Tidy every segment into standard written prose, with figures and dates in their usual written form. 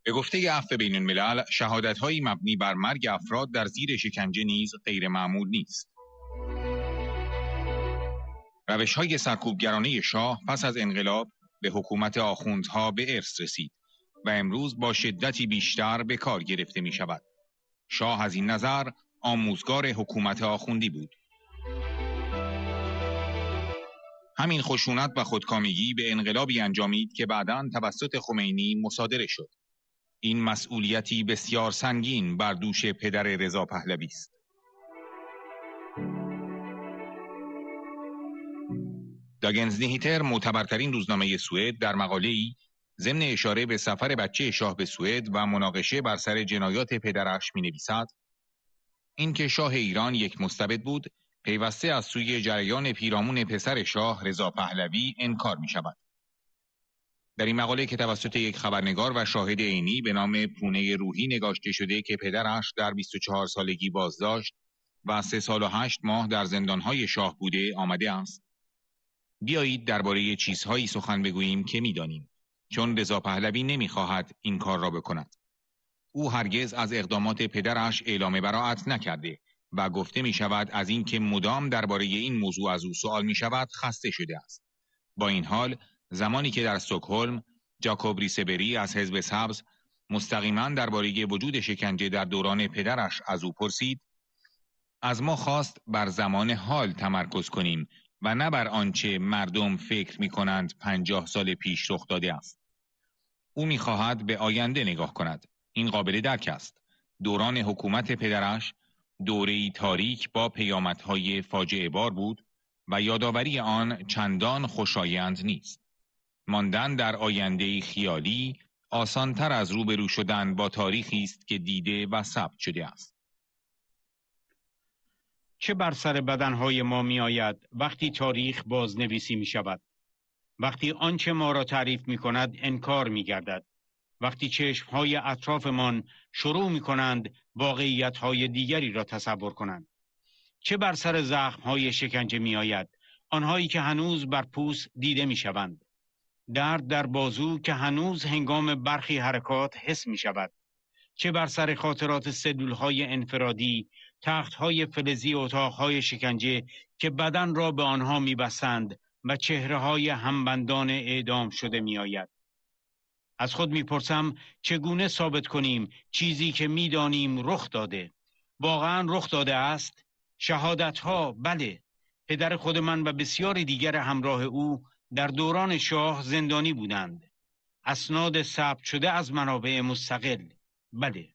به گفته عفو بین الملل، شهادت‌هایی مبنی بر مرگ افراد در زیر شکنجه نیز غیر معمول نیست. روش‌های سرکوبگرانه شاه پس از انقلاب به حکومت آخوندها به ارث رسید و امروز با شدتی بیشتر به کار گرفته می شود. شاه از این نظر آموزگار حکومت آخوندی بود. همین خشونت و خودکامگی به انقلابی انجامید که بعداً توسط خمینی مصادره شد. این مسئولیتی بسیار سنگین بر دوش پدر رضا پهلوی است. داگنز نیهیتر، معتبرترین روزنامه سوئد، در مقاله‌ای ضمن اشاره به سفر بچه شاه به سوئد و مناقشه بر سر جنایات پدرش می‌نویسد: این که شاه ایران یک مستبد بود، پیوسته از سوی جریان پیرامون پسر شاه رضا پهلوی انکار می‌شود. در این مقاله که توسط یک خبرنگار و شاهد عینی به نام پونه روحی نگاشته شده که پدرش در 24 سالگی بازداشت و 3 سال و 8 ماه در زندان‌های شاه بوده آمده است: بیایید درباره چیزهایی سخن بگوییم که می‌دانیم، چون رضا پهلوی نمی‌خواهد این کار را بکند. او هرگز از اقدامات پدرش اعلام براءت نکرده و گفته می‌شود از اینکه مدام درباره این موضوع از او سوال می‌شود خسته شده است. با این حال زمانی که در استکهلم جاکوب ریسبری از حزب سبز مستقیما درباره وجود شکنجه در دوران پدرش از او پرسید، از ما خواست بر زمان حال تمرکز کنیم و نه بر آنچه مردم فکر می‌کنند 50 سال پیش رخ داده است. او می‌خواهد به آینده نگاه کند. این قابل درک است. دوران حکومت پدرش دوره‌ای تاریک با پیامدهای فاجعه بار بود و یادآوری آن چندان خوشایند نیست. ماندن در آینده خیالی آسان‌تر از روبرو شدن با تاریخی است که دیده و ثبت شده است. چه بر سر بدنهای ما می آید وقتی تاریخ بازنویسی می شود؟ وقتی آنچه ما را تعریف می کند انکار می گردد. وقتی چشمهای اطرافمان شروع می کنند واقعیتهای دیگری را تصور کنند. چه بر سر زخمهای شکنجه می آید، آنهایی که هنوز بر پوست دیده می شوند. درد در بازو که هنوز هنگام برخی حرکات حس می شود. چه بر سر خاطرات سلولهای انفرادی، تختهای فلزی اتاقهای شکنجه که بدن را به آنها می بسند و چهرههای همبندان اعدام شده می آید. از خود می پرسم چگونه ثابت کنیم چیزی که می دانیم رخ داده. واقعا رخ داده است؟ شهادتها بله. پدر خود من و بسیاری دیگر همراه او در دوران شاه زندانی بودند. اسناد ثبت شده از منابع مستقل. بله.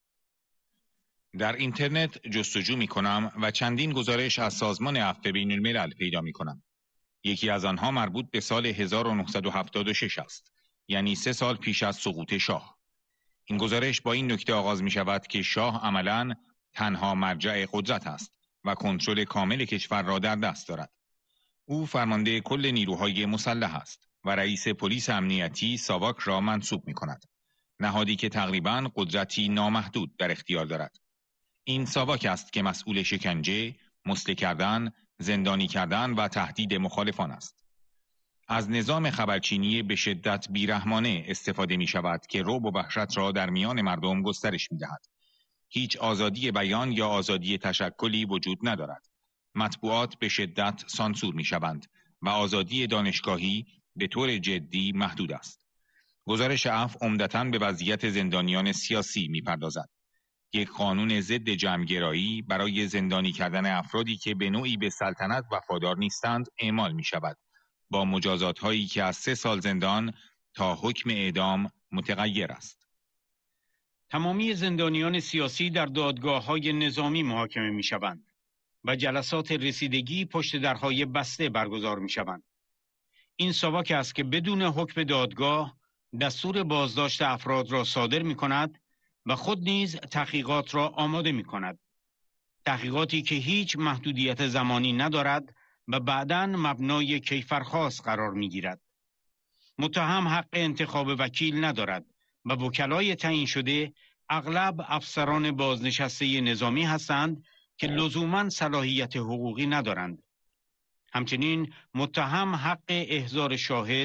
در اینترنت جستجو می کنم و چندین گزارش از سازمان عفو بین الملل پیدا می کنم. یکی از آنها مربوط به سال 1976 است، یعنی 3 سال پیش از سقوط شاه. این گزارش با این نکته آغاز می شود که شاه عملاً تنها مرجع قدرت است و کنترل کامل کشور را در دست دارد. او فرمانده کل نیروهای مسلح است و رئیس پلیس امنیتی ساواک را منصوب می کند. نهادی که تقریباً قدرتی نامحدود در اختیار دارد. این ساواک است که مسئول شکنجه، مسله کردن، زندانی کردن و تهدید مخالفان است. از نظام خبرچینی به شدت بیرحمانه استفاده می شود که رعب و وحشت را در میان مردم گسترش می دهد. هیچ آزادی بیان یا آزادی تشکلی وجود ندارد. مطبوعات به شدت سانسور می شوند و آزادی دانشگاهی به طور جدی محدود است. گزارش عفو عمدتاً به وضعیت زندانیان سیاسی می پردازد. یک قانون ضد جمع‌گرایی برای زندانی کردن افرادی که به نوعی به سلطنت وفادار نیستند اعمال می شود، با مجازات هایی که از 3 سال زندان تا حکم اعدام متغیر است. تمامی زندانیان سیاسی در دادگاه‌های نظامی محاکمه می شوند و جلسات رسیدگی پشت درهای بسته برگزار می شوند. این ساواک است که بدون حکم دادگاه دستور بازداشت افراد را صادر می کند و خود نیز تحقیقات را آماده می کند. تحقیقاتی که هیچ محدودیت زمانی ندارد و بعداً مبنای کیفرخواست قرار می گیرد. متهم حق انتخاب وکیل ندارد و وکلای تعیین شده اغلب افسران بازنشسته نظامی هستند که لزوماً صلاحیت حقوقی ندارند. همچنین متهم حق احضار شاهد